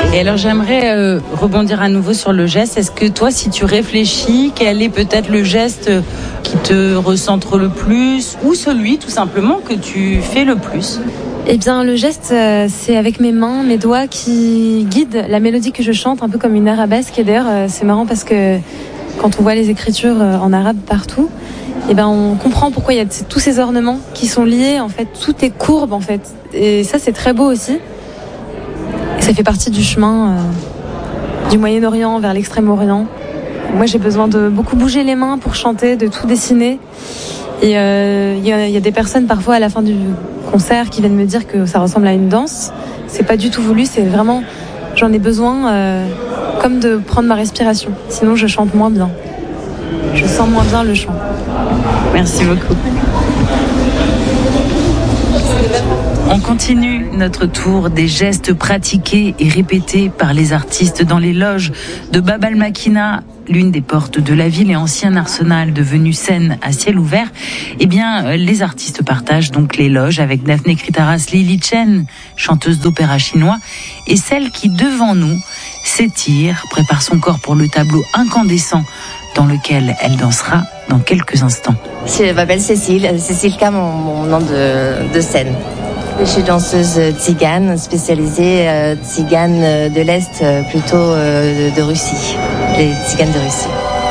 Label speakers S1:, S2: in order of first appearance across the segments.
S1: Et alors j'aimerais rebondir à nouveau sur le geste. Est-ce que toi, si tu réfléchis, quel est peut-être le geste qui te recentre le plus ou celui tout simplement que tu fais le plus?
S2: Eh bien, le geste, c'est avec mes mains, mes doigts qui guident la mélodie que je chante, un peu comme une arabesque. Et d'ailleurs, c'est marrant parce que quand on voit les écritures en arabe partout, eh ben, on comprend pourquoi il y a tous ces ornements qui sont liés. En fait, tout est courbe, en fait. Et ça, c'est très beau aussi. Et ça fait partie du chemin du Moyen-Orient vers l'Extrême-Orient. Moi, j'ai besoin de beaucoup bouger les mains pour chanter, de tout dessiner. Et il y a des personnes parfois à la fin du concert qui viennent me dire que ça ressemble à une danse. C'est pas du tout voulu, c'est vraiment, j'en ai besoin comme de prendre ma respiration. Sinon je chante moins bien. Je sens moins bien le chant.
S1: Merci beaucoup. On continue notre tour des gestes pratiqués et répétés par les artistes dans les loges de Bab al-Makina, l'une des portes de la ville et ancien arsenal devenu scène à ciel ouvert. Eh bien, les artistes partagent donc les loges avec Daphné Kritaras Lili Chen, chanteuse d'opéra chinois, et celle qui, devant nous, s'étire, prépare son corps pour le tableau incandescent dans lequel elle dansera dans quelques instants.
S3: Je m'appelle Cécile K, mon nom de scène. Je suis danseuse tzigane, spécialisée tzigane de l'Est, plutôt de Russie, les tziganes de Russie.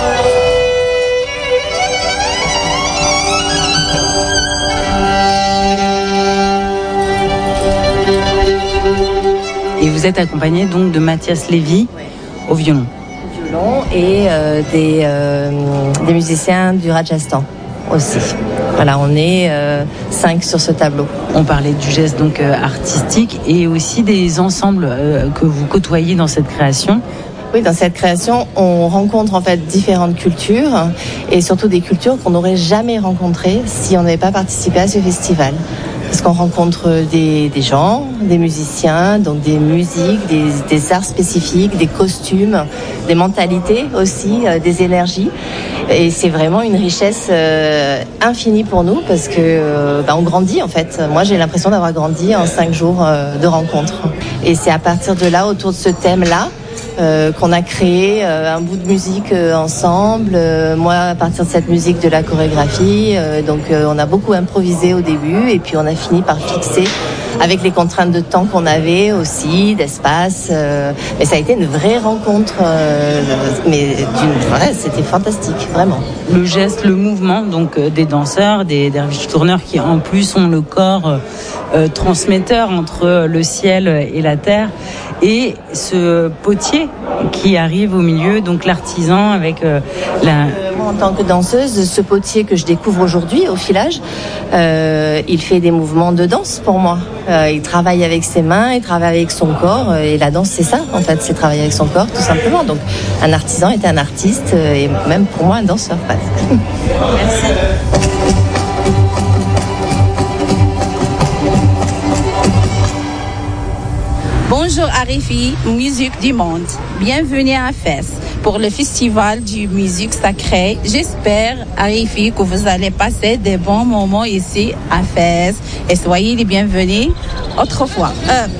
S1: Et vous êtes accompagnée donc de Mathias Lévy au violon.
S3: Au violon et des musiciens du Rajasthan aussi. Voilà, on est 5 sur ce tableau.
S1: On parlait du geste donc artistique et aussi des ensembles que vous côtoyez dans cette création.
S3: Oui, dans cette création, on rencontre en fait différentes cultures et surtout des cultures qu'on n'aurait jamais rencontrées si on n'avait pas participé à ce festival. Parce qu'on rencontre des gens, des musiciens, donc des musiques, des arts spécifiques, des costumes, des mentalités aussi, des énergies. Et c'est vraiment une richesse infinie pour nous parce que on grandit en fait. Moi, j'ai l'impression d'avoir grandi en 5 jours de rencontres. Et c'est à partir de là, autour de ce thème-là, qu'on a créé un bout de musique ensemble. Moi, à partir de cette musique, de la chorégraphie. Donc, on a beaucoup improvisé au début et puis on a fini par fixer avec les contraintes de temps qu'on avait aussi, d'espace. Mais ça a été une vraie rencontre. C'était fantastique, vraiment.
S1: Le geste, le mouvement, donc des danseurs, des derviches tourneurs qui en plus ont le corps transmetteur entre le ciel et la terre. Et ce potier qui arrive au milieu, donc l'artisan avec
S3: Moi, en tant que danseuse, ce potier que je découvre aujourd'hui au filage, il fait des mouvements de danse pour moi. Il travaille avec ses mains, il travaille avec son corps. Et la danse, c'est ça, en fait, c'est travailler avec son corps, tout simplement. Donc, un artisan est un artiste et même pour moi, un danseur.
S1: Merci.
S4: Bonjour Arifi, musique du monde. Bienvenue à Fès pour le festival du musique sacrée. J'espère, Arifi, que vous allez passer des bons moments ici à Fès et soyez les bienvenus autrefois.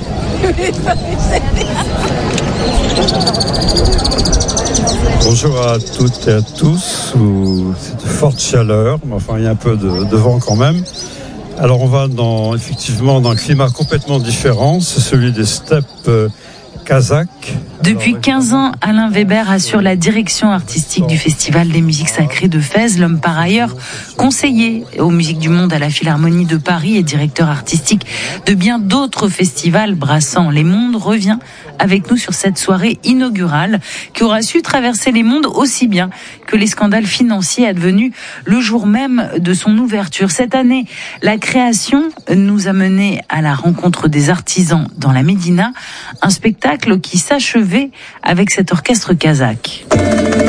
S5: Bonjour à toutes et à tous. C'est de forte chaleur, mais enfin il y a un peu de vent quand même. Alors on va effectivement dans un climat complètement différent, c'est celui des steppes kazakhs.
S1: Depuis 15 ans, Alain Weber assure la direction artistique du Festival des musiques sacrées de Fès. L'homme par ailleurs conseiller aux musiques du monde à la Philharmonie de Paris et directeur artistique de bien d'autres festivals brassant les mondes revient avec nous sur cette soirée inaugurale qui aura su traverser les mondes aussi bien que les scandales financiers advenus le jour même de son ouverture. Cette année, la création nous a menés à la rencontre des artisans dans la Médina, un spectacle qui s'achevait avec cet orchestre kazakh.